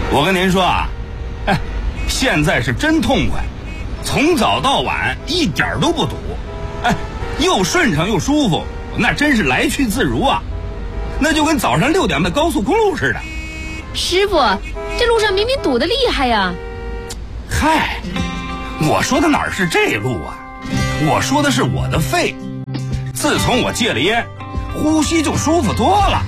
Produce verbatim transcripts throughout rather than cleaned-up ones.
我跟您说啊，哎，现在是真痛快，从早到晚一点都不堵，哎，又顺畅又舒服，那真是来去自如啊，那就跟早上六点的高速公路似的。 师傅，这路上明明堵得厉害呀。 嗨，我说的哪儿是这路啊，我说的是我的肺，自从我戒了烟，呼吸就舒服多了。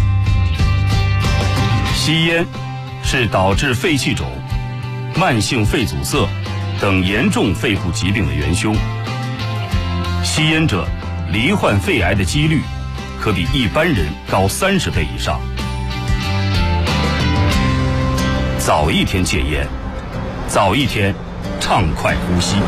吸烟是导致肺气肿、慢性肺阻塞等严重肺部疾病的元凶。吸烟者罹患肺癌的几率可比一般人高三十倍以上。早一天戒烟，早一天畅快呼吸。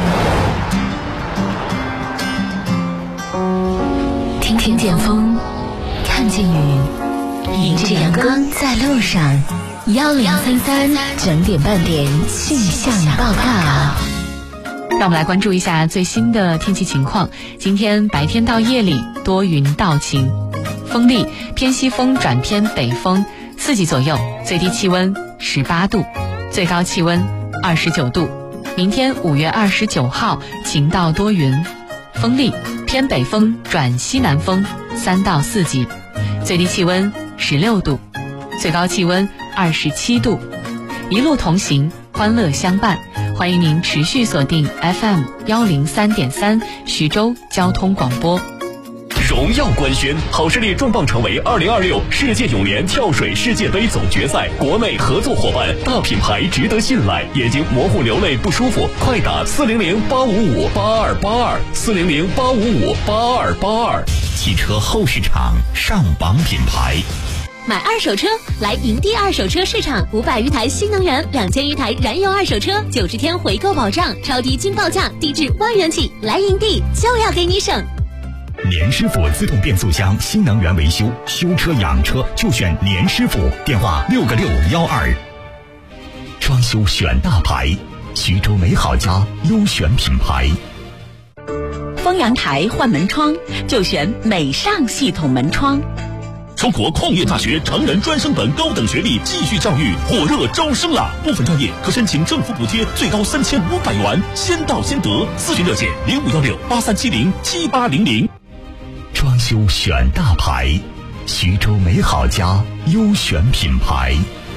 听听见风，看见雨，迎着阳光在路上。幺零三三整点半点气象报告。 让我们来关注一下最新的天气情况。今天白天到夜里多云到晴，风力偏西风转偏北风，四级左右，最低气温十八度，最高气温二十九度。明天五月二十九号晴到多云，风力偏北风转西南风，三到四级，最低气温十六度，最高气温二十七度。一路同行，欢乐相伴。欢迎您持续锁定 F M 幺零三点三徐州交通广播。 荣耀官宣，好视力重磅成为二零二六世界泳联跳水世界杯总决赛国内合作伙伴，大品牌值得信赖。眼睛模糊流泪不舒服，快打四零零八五五八二八二四零零八五五八二八二。 汽车后市场上榜品牌。 买二手车来营地二手车市场，五百余台新能源，两千余台燃油二手车，九十天回购保障，超低均报价，低至万元起。来营地就要给你省。 年师傅自动变速箱新能源维修，修车养车就选年师傅，电话六个六幺二。装修选大牌，徐州美好家优选品牌。 丰阳台换门窗就选美尚系统门窗。 中国矿业大学成人专升本高等学历继续教育火热招生了，部分专业可申请政府补贴，最高三千五百元，先到先得。咨询热线零五幺六八三七零七八零零。 装修选大牌，徐州美好家优选品牌。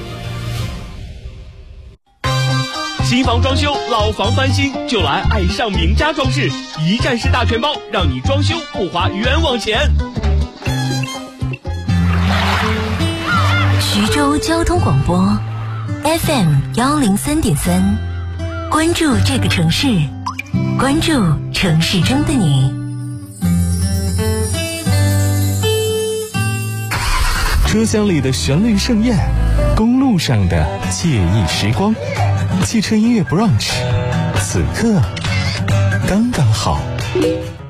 新房装修，老房翻新，就来爱上名家装饰，一站式大全包，让你装修不花冤枉钱。 徐州交通广播 F M 幺零三点三，关注这个城市，关注城市中的你。 车厢里的旋律盛宴，公路上的惬意时光，汽车音乐 brunch， 此刻刚刚好。